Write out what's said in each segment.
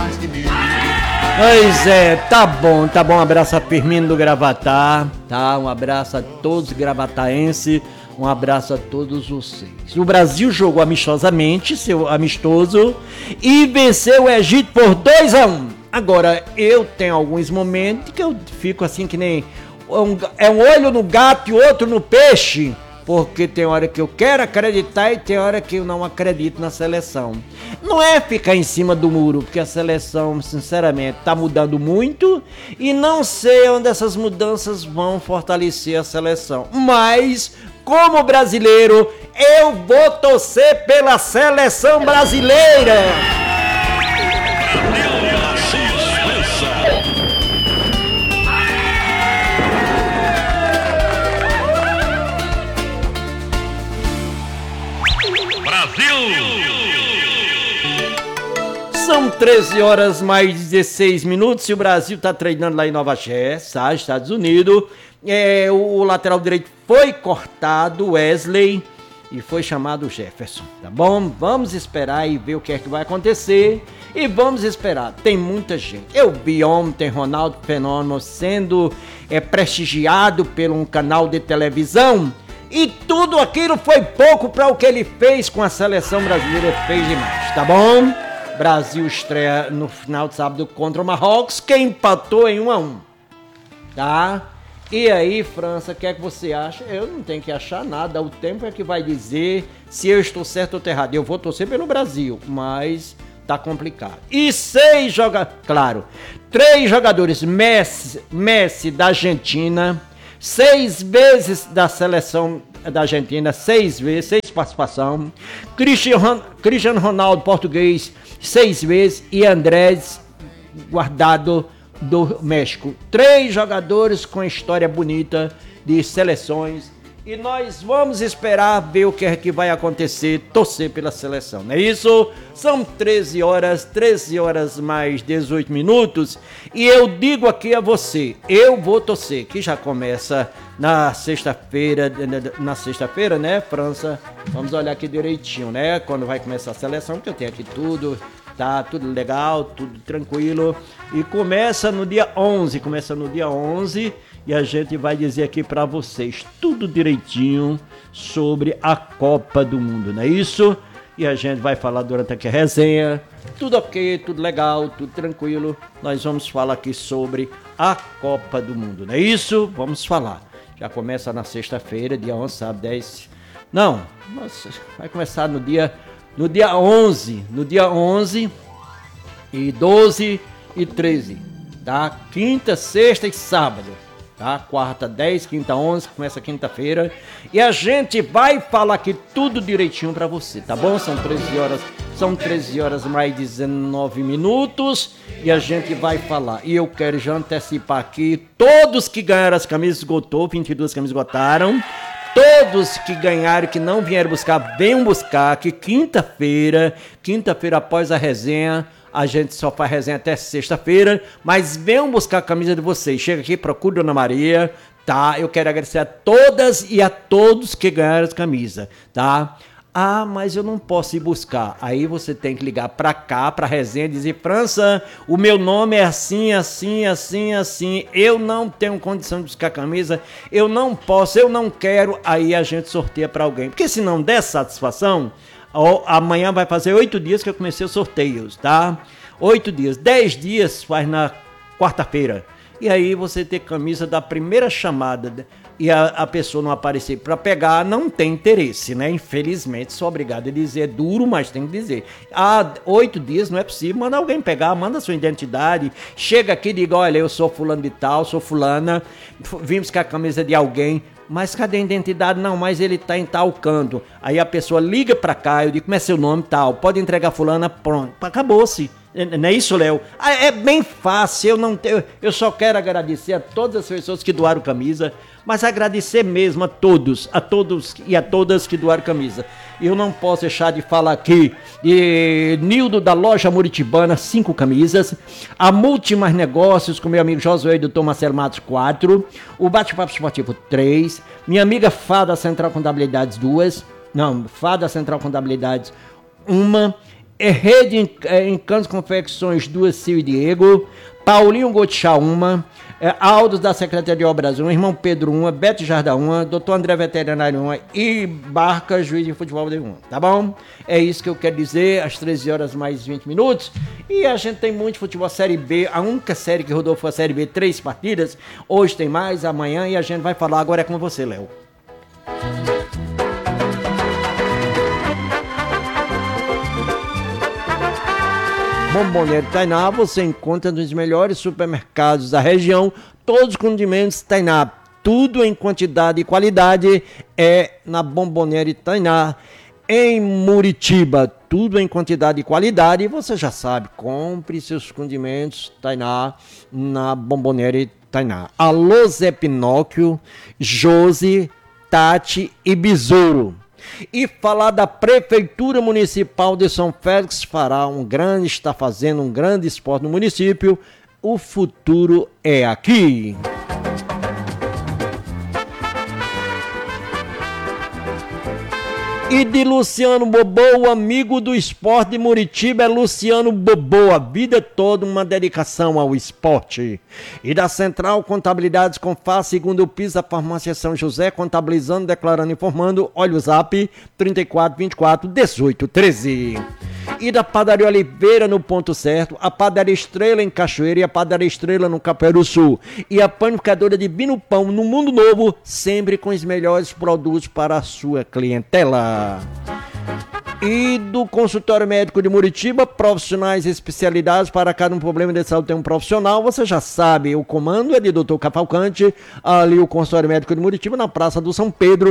Pois é, tá bom. Um abraço a Firmino do Gravatá, tá? Um abraço a todos os gravataenses, um abraço a todos vocês. O Brasil jogou amistosamente, seu amistoso, e venceu o Egito por 2-1. Agora, eu tenho alguns momentos que eu fico assim que nem... um olho no gato e outro no peixe, porque tem hora que eu quero acreditar e tem hora que eu não acredito na seleção. Não é ficar em cima do muro, porque a seleção, sinceramente, tá mudando muito e não sei onde essas mudanças vão fortalecer a seleção. Mas, como brasileiro, eu vou torcer pela seleção brasileira. São 13 horas mais 16 minutos e o Brasil está treinando lá em Nova Jersey, Estados Unidos. O lateral direito foi cortado, Wesley, e foi chamado Jefferson, tá bom? Vamos esperar e ver o que é que vai acontecer. E vamos esperar, tem muita gente. Eu vi ontem Ronaldo Fenômeno sendo prestigiado por um canal de televisão. E tudo aquilo foi pouco para o que ele fez com a seleção brasileira, fez demais, tá bom? Brasil estreia no final de sábado contra o Marrocos, que empatou em 1-1, tá? E aí, França, o que é que você acha? Eu não tenho que achar nada, o tempo é que vai dizer se eu estou certo ou errado. Eu vou torcer pelo Brasil, mas tá complicado. E 3 jogadores, Messi da Argentina, 6 vezes da seleção da Argentina, 6 participação, Cristiano Ronaldo, português, 6 vezes, e Andrés Guardado do México. 3 jogadores com história bonita de seleções, e nós vamos esperar ver o que é que vai acontecer, torcer pela seleção, não é isso? São 13 horas mais 18 minutos, e eu digo aqui a você, eu vou torcer, que já começa na sexta-feira, né, França? Vamos olhar aqui direitinho, né, quando vai começar a seleção, porque eu tenho aqui tudo, tá tudo legal, tudo tranquilo, e começa no dia 11, e a gente vai dizer aqui pra vocês tudo direitinho sobre a Copa do Mundo, não é isso? E a gente vai falar durante aqui a resenha, tudo ok, tudo legal, tudo tranquilo, nós vamos falar aqui sobre a Copa do Mundo, não é isso? Vamos falar, já começa na sexta-feira, dia 11, sábado 10, não, vai começar no dia 11 e 12 e 13, tá? Quinta, sexta e sábado, tá? Quarta 10, quinta 11, começa quinta-feira, e a gente vai falar aqui tudo direitinho pra você, tá bom? São 13 horas mais 19 minutos, e a gente vai falar, e eu quero já antecipar aqui, todos que ganharam as camisas esgotou, 22 camisas esgotaram. Todos que ganharam, que não vieram buscar, venham buscar, que quinta-feira após a resenha, a gente só faz resenha até sexta-feira, mas venham buscar a camisa de vocês. Chega aqui, procure Dona Maria, tá? Eu quero agradecer a todas e a todos que ganharam as camisas, tá? Ah, mas eu não posso ir buscar. Aí você tem que ligar pra cá, pra resenha, e dizer: França, o meu nome é assim. Eu não tenho condição de buscar camisa. Eu não posso, eu não quero. Aí a gente sorteia pra alguém. Porque se não der satisfação, amanhã vai fazer 8 dias que eu comecei os sorteios, tá? 8 dias. 10 dias faz na quarta-feira. E aí você ter camisa da primeira chamada e a pessoa não aparecer para pegar, não tem interesse, né? Infelizmente, sou obrigado a dizer, é duro, mas tem que dizer. 8 dias não é possível, manda alguém pegar, manda sua identidade, chega aqui e diga: olha, eu sou fulano de tal, sou fulana, vimos com a camisa de alguém, mas cadê a identidade? Não, mas ele tá em tal canto. Aí a pessoa liga para cá, eu digo: como é seu nome, tal, pode entregar fulana, pronto, acabou-se. Não é isso, Léo? É bem fácil, eu só quero agradecer a todas as pessoas que doaram camisa, mas agradecer mesmo a todos e a todas que doaram camisa. Eu não posso deixar de falar aqui de Nildo da loja Muritibana, 5 camisas, a Multimais Negócios com meu amigo Josué do Dr. Marcelo Matos, 4, o Bate-Papo Esportivo, 3, minha amiga Fada Central Contabilidades, 2, não, Fada Central Contabilidades, 1, Rede Encantos Confecções do Cio e Diego, Paulinho Gotchá uma, Aldos da Secretaria de Obras 1, Irmão Pedro 1, Beto Jardim 1, Doutor André Veterinário 1 e Barca Juiz de Futebol de 1, tá bom? É isso que eu quero dizer, às 13 horas mais 20 minutos. E a gente tem muito futebol Série B, a única série que rodou foi a Série B, 3 partidas. Hoje tem mais, amanhã, e a gente vai falar agora com você, Léo. Bomboniere Tainá você encontra nos melhores supermercados da região, todos os condimentos Tainá, tudo em quantidade e qualidade é na Bomboniere Tainá. Em Muritiba, tudo em quantidade e qualidade, e você já sabe, compre seus condimentos Tainá na Bomboniere Tainá. Alô Zé Pinóquio, Josi, Tati e Besouro. E falar da Prefeitura Municipal de São Félix está fazendo um grande esporte no município. O futuro é aqui. E de Luciano Bobô, o amigo do esporte de Muritiba é Luciano Bobô, a vida toda uma dedicação ao esporte. E da Central Contabilidades com Fácil, segundo o piso da Farmácia São José, contabilizando, declarando, informando, olha o zap, 34 24 18 13. E da Padaria Oliveira no Ponto Certo, a Padaria Estrela em Cachoeira e a Padaria Estrela no Caperu Sul. E a Panificadora de Bino Pão no Mundo Novo, sempre com os melhores produtos para a sua clientela. E do Consultório Médico de Muritiba, profissionais especializados para cada um problema de saúde tem um profissional. Você já sabe, o comando é de Dr. Cavalcante, ali o Consultório Médico de Muritiba, na Praça do São Pedro,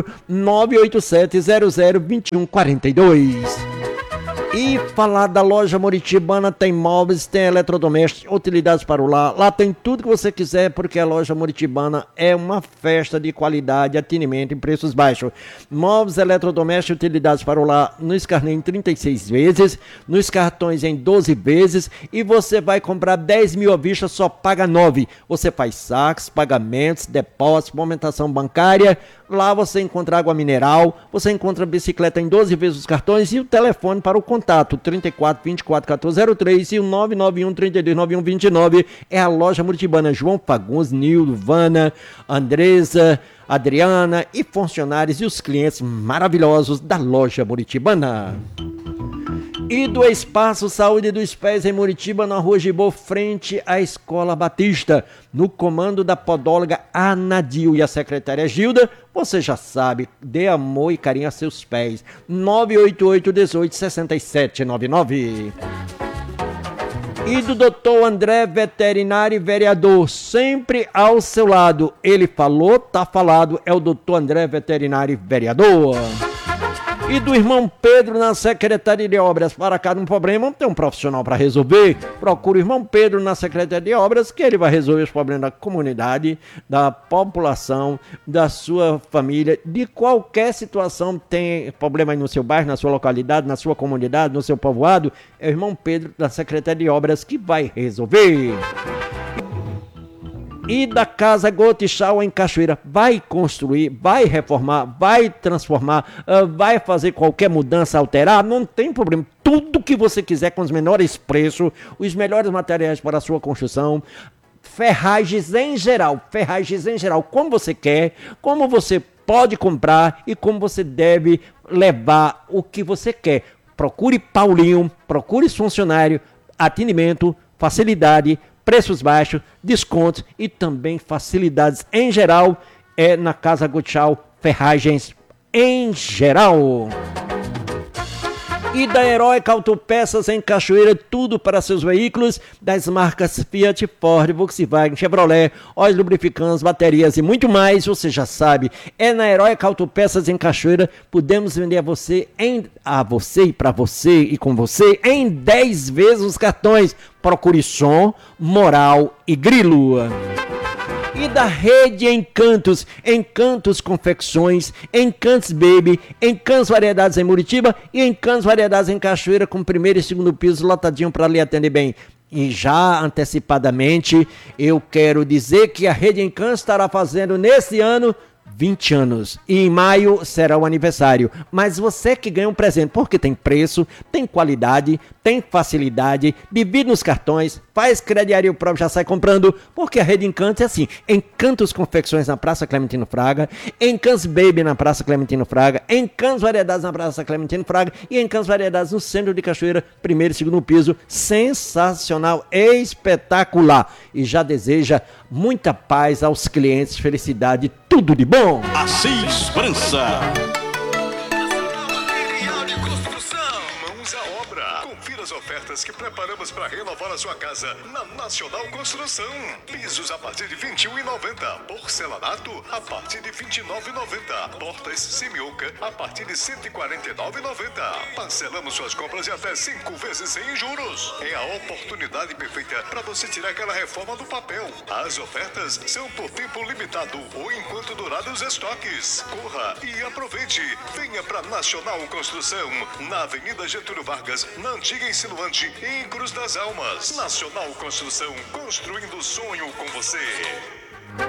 987-00-2142. E falar da loja Muritibana, tem móveis, tem eletrodomésticos, utilidades para o lar. Lá tem tudo que você quiser, porque a loja Muritibana é uma festa de qualidade, atendimento em preços baixos. Móveis, eletrodomésticos, utilidades para o lar nos carnês em 36 vezes, nos cartões em 12 vezes, e você vai comprar 10 mil à vista, só paga 9. Você faz saques, pagamentos, depósitos, movimentação bancária. Lá você encontra água mineral, você encontra bicicleta em 12 vezes os cartões e o telefone para o contato 34 24 1403 e o 991 32 91 29 é a loja Muritibana. João Fagundes, Nildo, Vana, Andresa, Adriana e funcionários e os clientes maravilhosos da loja Muritibana. E do Espaço Saúde dos Pés em Muritiba, na Rua Gibô, frente à Escola Batista, no comando da podóloga Anadil e a secretária Gilda, você já sabe, dê amor e carinho a seus pés. 988 18 67 99. E do doutor André, veterinário e vereador, sempre ao seu lado. Ele falou, tá falado, é o doutor André, veterinário e vereador. E do irmão Pedro na Secretaria de Obras, para cada um problema, tem um profissional para resolver. Procure o irmão Pedro na Secretaria de Obras, que ele vai resolver os problemas da comunidade, da população, da sua família, de qualquer situação. Tem problema aí no seu bairro, na sua localidade, na sua comunidade, no seu povoado, é o irmão Pedro da Secretaria de Obras que vai resolver. E da Casa Gotichau em Cachoeira, vai construir, vai reformar, vai transformar, vai fazer qualquer mudança, alterar, não tem problema. Tudo que você quiser com os menores preços, os melhores materiais para a sua construção, ferragens em geral, como você quer, como você pode comprar e como você deve levar o que você quer. Procure Paulinho, procure funcionário, atendimento, facilidade, preços baixos, descontos e também facilidades em geral é na Casa Gotichau, ferragens em geral. E da Heróica Autopeças em Cachoeira, tudo para seus veículos, das marcas Fiat, Ford, Volkswagen, Chevrolet, óleos lubrificantes, baterias e muito mais, você já sabe, é na Heróica Autopeças em Cachoeira. Podemos vender a você e para você e com você em 10 vezes os cartões. Procure Som, Moral e Grilo. E da Rede Encantos, Encantos Confecções, Encantos Baby, Encantos Variedades em Muritiba e Encantos Variedades em Cachoeira, com primeiro e segundo piso lotadinho para lhe atender bem. E já antecipadamente, eu quero dizer que a Rede Encantos estará fazendo nesse ano 20 anos. E em maio será o aniversário. Mas você que ganha um presente, porque tem preço, tem qualidade, tem facilidade, divide nos cartões, faz crediário próprio, já sai comprando, porque a Rede Encantos é assim, Encantos Confecções na Praça Clementino Fraga, Encantos Baby na Praça Clementino Fraga, Encantos Variedades na Praça Clementino Fraga e Encantos Variedades no centro de Cachoeira, primeiro e segundo piso, sensacional, espetacular. E já deseja muita paz aos clientes, felicidade, tudo de bom. Assis França. Confira as ofertas que preparamos para renovar a sua casa na Nacional Construção. Pisos a partir de R$ 21,90. Porcelanato a partir de R$ 29,90. Portas semioca a partir de R$ 149,90. Parcelamos suas compras em até 5 vezes sem juros. É a oportunidade perfeita para você tirar aquela reforma do papel. As ofertas são por tempo limitado ou enquanto durarem os estoques. Corra e aproveite. Venha para Nacional Construção, na Avenida Getúlio Vargas, na Antiga Insinuante, em Cruz das Almas. Nacional Construção, construindo o sonho com você.